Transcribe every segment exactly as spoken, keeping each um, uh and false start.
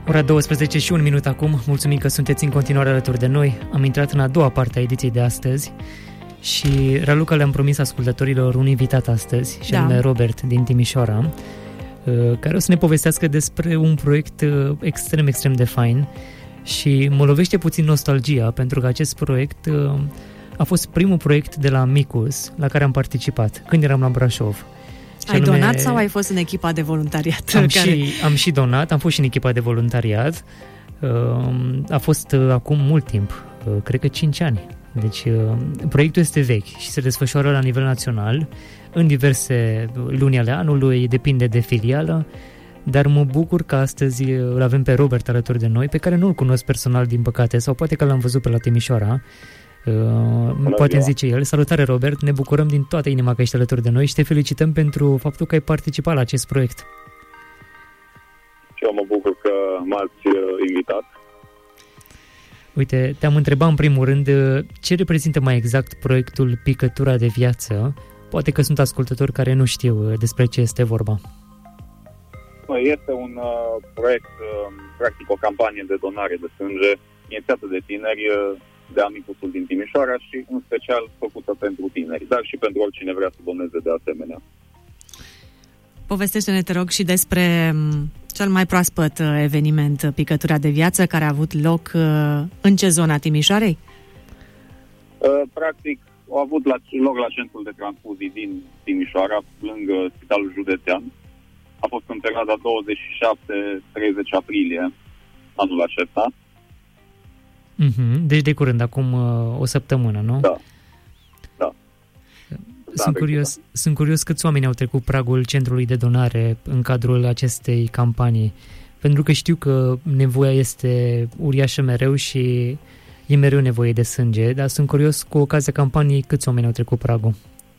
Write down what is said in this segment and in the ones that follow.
Ora douăsprezece și un minut acum. Mulțumim că sunteți în continuare alături de noi. Am intrat în a doua parte a ediției de astăzi și, Raluca, le-am promis ascultătorilor un invitat astăzi, și da. anume Robert din Timișoara, care o să ne povestească despre un proiect extrem, extrem de fain și mă lovește puțin nostalgia, pentru că acest proiect a fost primul proiect de la Amicus la care am participat când eram la Brașov. Ai anume, donat sau ai fost în echipa de voluntariat? Am, care... și, am și donat, am fost și în echipa de voluntariat. A fost acum mult timp, cred că cinci ani. Deci proiectul este vechi și se desfășoară la nivel național, în diverse luni ale anului, depinde de filială, dar mă bucur că astăzi îl avem pe Robert alături de noi, pe care nu-l cunosc personal, din păcate, sau poate că l-am văzut pe la Timișoara. Uh, poate îmi zice el. Salutare, Robert, ne bucurăm din toată inima că ești alături de noi și te felicităm pentru faptul că ai participat la acest proiect. Și eu mă bucur că m-ați invitat. Uite, te-am întrebat în primul rând ce reprezintă mai exact proiectul Picătura de Viață. Poate că sunt ascultători care nu știu despre ce este vorba. Este un uh, proiect, uh, practic o campanie de donare de sânge inițiată de tineri uh, de Amicusul din Timișoara și în special făcută pentru tineri, dar și pentru oricine vrea să doneze de asemenea. Povestește-ne, te rog, și despre cel mai proaspăt eveniment, Picătura de Viață, care a avut loc în ce zona Timișoarei? Practic, au avut la, loc la centrul de transfuzii din Timișoara, lângă Spitalul Județean. A fost în perioada douăzeci și șapte treizeci aprilie anul acesta. Mm-hmm. Deci de curând, acum uh, o săptămână, nu? Da. Da. Sunt da, curios, sunt curios câți oameni au trecut pragul centrului de donare în cadrul acestei campanii, pentru că știu că nevoia este uriașă mereu și e mereu nevoie de sânge, dar sunt curios, cu ocazia campaniei, câți oameni au trecut pragul?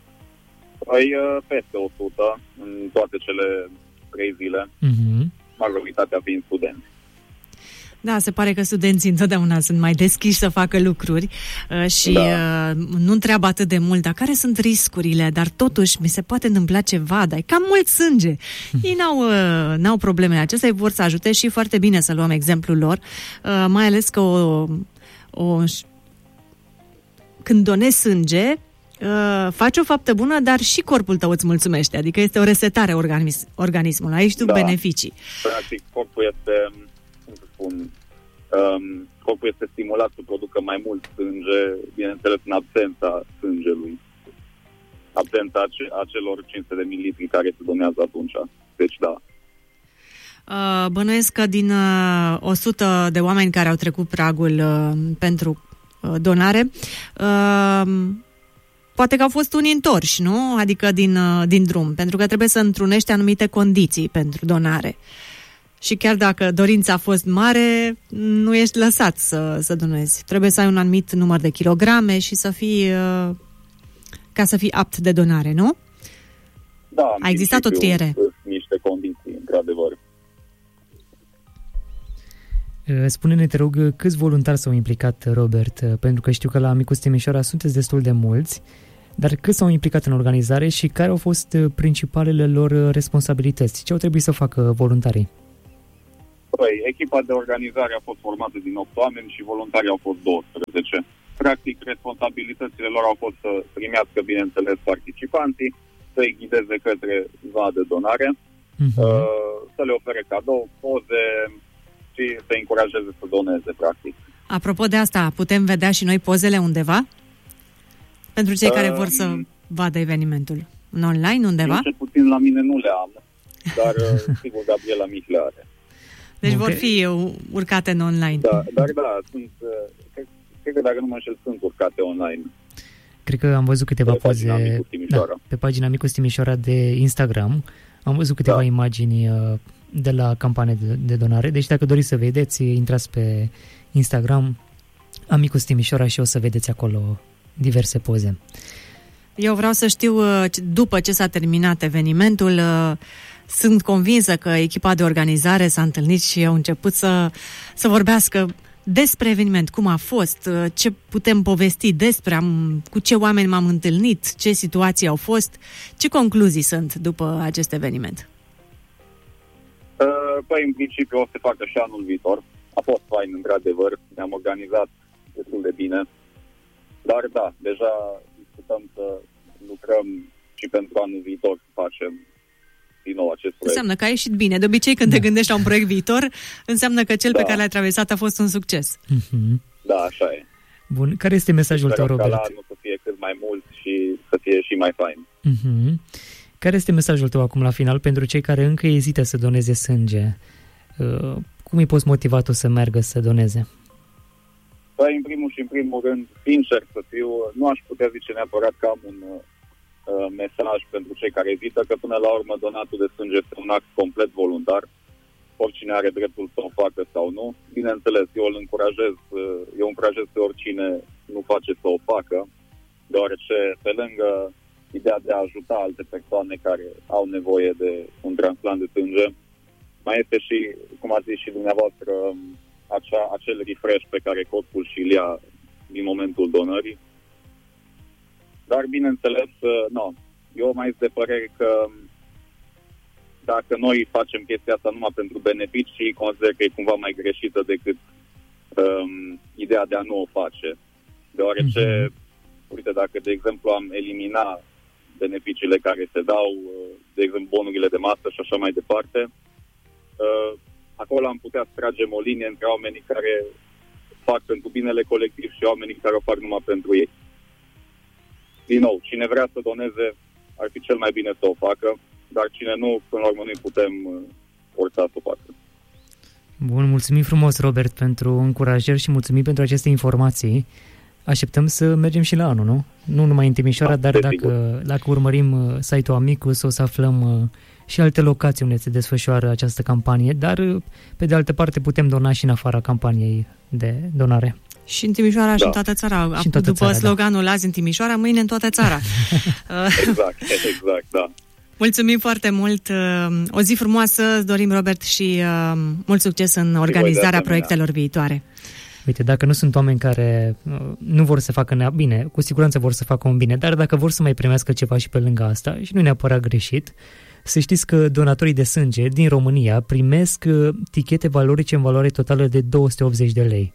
Păi peste o sută în toate cele trei zile, mm-hmm. majoritatea fiind studenți. Da, se pare că studenții întotdeauna sunt mai deschiși să facă lucruri uh, și da. uh, nu întreabă atât de mult, dar care sunt riscurile, dar totuși mi se poate întâmpla ceva, dar e cam mult sânge. Ei n-au, uh, n-au problemele acestea, vor să ajute și foarte bine să luăm exemplul lor, uh, mai ales că o, o, când donezi sânge, Uh, faci o faptă bună, dar și corpul tău îți mulțumește, adică este o resetare organism, organismului, aici tu da. beneficii. Practic, corpul este, cum să spun, um, corpul este stimulat să producă mai mult sânge, bineînțeles în absența sângelui, absența acelor cinci sute de mililitri care se donează atunci. Deci da. Uh, bănuiesc că din uh, o sută de oameni care au trecut pragul uh, pentru uh, donare, uh, poate că au fost unii întorși, nu? Adică din, din drum, pentru că trebuie să întrunești anumite condiții pentru donare. Și chiar dacă dorința a fost mare, nu ești lăsat să, să donezi. Trebuie să ai un anumit număr de kilograme și să fii, ca să fii apt de donare, nu? Da. A existat o triere. Niște condiții, într-adevăr. Spune-ne, te rog, câți voluntari s-au implicat, Robert? Pentru că știu că la Amicus Timișoara sunteți destul de mulți, dar câți s-au implicat în organizare și care au fost principalele lor responsabilități? Ce au trebuit să facă voluntarii? Păi, echipa de organizare a fost formată din opt oameni și voluntarii au fost doisprezece. Practic, responsabilitățile lor au fost să primească, bineînțeles, participanții, să-i ghideze către zona de donare, uh-huh. să le ofere cadou, poze și să încurajeze să doneze, practic. Apropo de asta, putem vedea și noi pozele undeva? Pentru cei uh, care vor să vadă evenimentul. În online, undeva? Eu, cel puțin la mine nu le am, dar sigur Gabriela Mici le are. Deci okay. vor fi urcate în online. Da, dar da, sunt, cred, cred că dacă nu mă înșel, sunt urcate online. Cred că am văzut câteva pe poze da, pe pagina Amicus Timișoara de Instagram. Am văzut câteva da. imagini de la campanie de, de donare. Deci dacă doriți să vedeți, intrați pe Instagram Amicus Timișoara și o să vedeți acolo diverse poze. Eu vreau să știu, după ce s-a terminat evenimentul, sunt convinsă că echipa de organizare s-a întâlnit și au început să, să vorbească despre eveniment, cum a fost, ce putem povesti despre, am, cu ce oameni m-am întâlnit, ce situații au fost, ce concluzii sunt după acest eveniment? Uh, Păi, în principiu, o să se facă și anul viitor. A fost fain, într-adevăr. Ne-am organizat destul de bine. Dar, da, deja discutăm să lucrăm și pentru anul viitor să facem din nou acest proiect. Înseamnă că a ieșit bine. De obicei, când da. te gândești la un proiect viitor, înseamnă că cel da. pe care l-ai traversat a fost un succes. Mm-hmm. Da, așa e. Bun. Care este mesajul tău, Robert? Sperăm ca la anul să fie cât mai mult și să fie și mai fain. Mm-hmm. Care este mesajul tău acum la final pentru cei care încă ezită să doneze sânge? Uh, cum îi poți motiva tu să meargă să doneze? Păi, în primul și în primul rând, sincer să fiu, nu aș putea zice neapărat că am un uh, mesaj pentru cei care ezită, că până la urmă donatul de sânge este un act complet voluntar. Oricine are dreptul să o facă sau nu. Bineînțeles, eu îl încurajez, uh, eu încurajez pe oricine nu face să o facă, deoarece pe lângă ideea de a ajuta alte persoane care au nevoie de un transplant de sânge, mai este și, cum ați zis și dumneavoastră, acea, acel refresh pe care corpul și-l ia din momentul donării. Dar, bineînțeles, nu. Eu mai sunt de părere că dacă noi facem chestia asta numai pentru beneficii, consider că e cumva mai greșită decât um, ideea de a nu o face. Deoarece, mm-hmm. uite, dacă, de exemplu, am eliminat beneficiile care se dau, de exemplu, bonurile de masă și așa mai departe, uh, acolo am putea să tragem o linie între oamenii care fac pentru binele colectiv și oamenii care o fac numai pentru ei. Din nou, cine vrea să doneze, ar fi cel mai bine să o facă, dar cine nu, până la urmă, nu putem forța să o facă. Bun, mulțumim frumos, Robert, pentru încurajări și mulțumim pentru aceste informații. Așteptăm să mergem și la anul, nu? Nu numai în Timișoara, da, dar dacă, dacă urmărim site-ul Amicus, o să aflăm și alte locații unde se desfășoară această campanie, dar, pe de altă parte, putem dona și în afara campaniei de donare. Și în Timișoara da. și în toată țara. Și în toată După țara, sloganul da. azi în Timișoara, mâine în toată țara. Exact, exact, da. Mulțumim foarte mult. O zi frumoasă, îți dorim, Robert, și mult succes în organizarea proiectelor viitoare. Uite, dacă nu sunt oameni care nu vor să facă nea... bine, cu siguranță vor să facă un bine, dar dacă vor să mai primească ceva și pe lângă asta, și nu neapărat greșit, să știți că donatorii de sânge din România primesc tichete valorice în valoare totală de două sute optzeci de lei.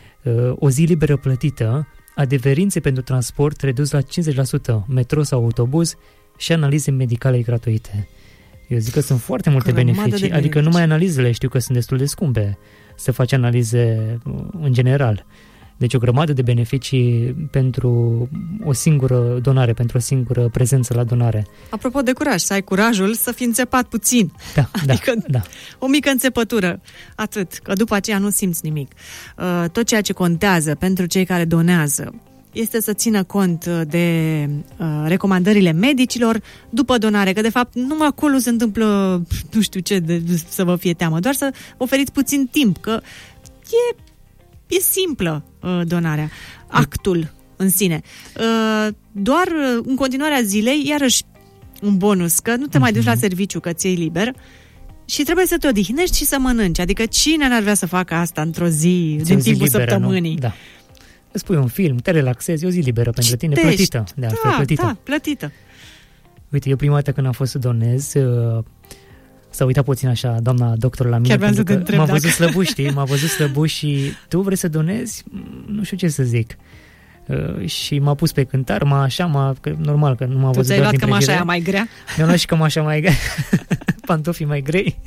O zi liberă plătită, adeverințe pentru transport redus la cincizeci la sută, metro sau autobuz și analize medicale gratuite. Eu zic că sunt foarte multe beneficii, beneficii, adică numai analizele știu că sunt destul de scumpe să faci analize în general. Deci o grămadă de beneficii pentru o singură donare, pentru o singură prezență la donare. Apropo de curaj, să ai curajul să fii înțepat puțin. Da, adică da, da. O mică înțepătură, atât, că după aceea nu simți nimic. Tot ceea ce contează pentru cei care donează este să țină cont de uh, recomandările medicilor după donare, că de fapt numai acolo se întâmplă nu știu ce de, să vă fie teamă, doar să oferiți puțin timp, că e, e simplă uh, donarea, actul în sine. Uh, doar uh, în continuarea zilei, iarăși un bonus, că nu te mai duci la serviciu, că ți-e liber și trebuie să te odihnești și să mănânci, adică cine n-ar vrea să facă asta într-o zi, din timpul liberă, săptămânii? Nu? Da. Îți pui un film, te relaxezi, e o zi liberă pentru tine, Citești. plătită. De altfel, da, plătită. da, plătită. Uite, eu prima dată când am fost să donez, uh, s-a uitat puțin așa doamna doctor la mine. Chiar vreau să te întreb m-a dacă... văzut slăbuș, știi? M-a văzut slăbuș și tu vrei să donezi? Nu știu ce să zic. Uh, și m-a pus pe cântar, m-a așa, m-a, că, normal că nu m-a văzut doar din privire. Tu ți-ai luat cămașa aia mai grea? Mi-am luat și cămașa mai grea, pantofii mai grei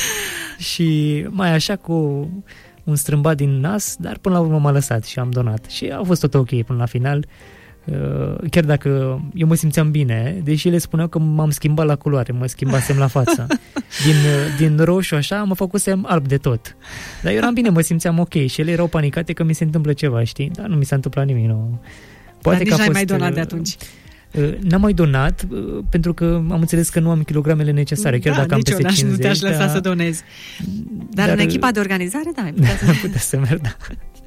și mai așa cu un strâmbat din nas, dar până la urmă m-a lăsat și am donat. Și a fost tot ok până la final. Chiar dacă eu mă simțeam bine, deși ele spuneau că m-am schimbat la culoare, mă schimbasem la față. Din, din roșu așa, mă făcusem alb de tot. Dar eu eram bine, mă simțeam ok și ele erau panicate că mi se întâmplă ceva, știi? Dar nu mi s-a întâmplat nimic. Nu. Poate dar nici că n-ai fost, mai donat de atunci. N-am mai donat pentru că am înțeles că nu am kilogramele necesare, chiar da, dacă am peste cincizeci. Nu te-aș lăsa da, să donezi. Dar, dar în echipa de organizare, da, ai putea să... putea să merg, da.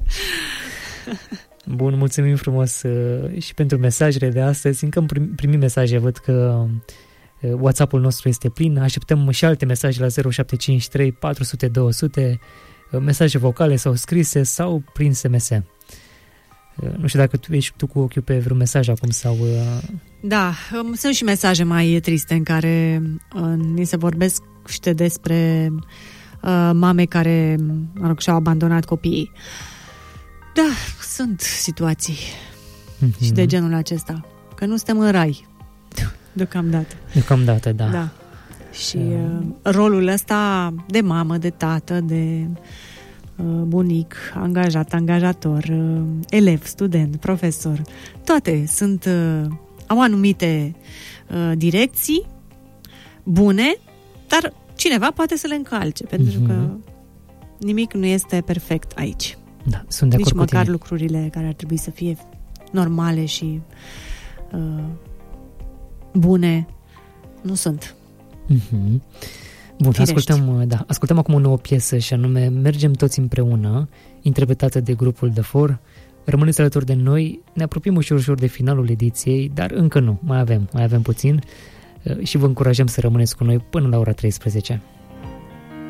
Bun, mulțumim frumos uh, și pentru mesajele de astăzi. Încă primim mesaje, văd că uh, WhatsApp-ul nostru este plin. Așteptăm și alte mesaje la zero șapte cinci trei patru zero zero două zero zero, uh, mesaje vocale sau scrise sau prin S M S. Nu știu dacă tu ești tu cu ochiul pe vreun mesaj acum sau... Da, sunt și mesaje mai triste în care uh, ni se vorbește despre uh, mame care, mă rog, și-au abandonat copiii. Da, sunt situații mm-hmm. și de genul acesta. Că nu suntem în rai, deocamdată. Deocamdată, da. Da. Și uh, rolul ăsta de mamă, de tată, de uh, bunic, angajat, angajator, uh, elev, student, profesor, toate sunt, uh, au anumite uh, direcții bune, dar cineva poate să le încalce, pentru mm-hmm. că nimic nu este perfect aici. Da, sunt de acord Nici cu măcar tine. lucrurile care ar trebui să fie normale și uh, bune nu sunt. Mm-hmm. Bun, Firești. ascultăm, da, ascultăm acum o nouă piesă și anume Mergem toți împreună, interpretată de grupul The Four. Rămâneți alături de noi, ne apropiem ușor ușor de finalul ediției, dar încă nu, mai avem, mai avem puțin și vă încurajăm să rămâneți cu noi până la ora treisprezece.